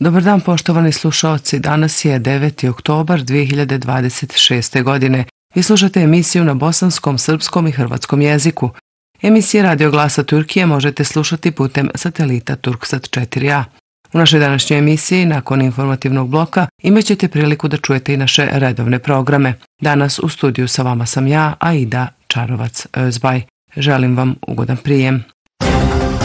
Dobar dan poštovani slušaoci, danas je 9. oktobar 2026. godine. Vi slušate emisiju na bosanskom, srpskom i hrvatskom jeziku. Emisije Radio Glasa Turkije možete slušati putem satelita Turksat 4a. U našoj današnjoj emisiji, nakon informativnog bloka, imat ćete priliku da čujete i naše redovne programe. Danas u studiju sa vama sam ja, Aida Čarovac Özbaj. Želim vam ugodan prijem.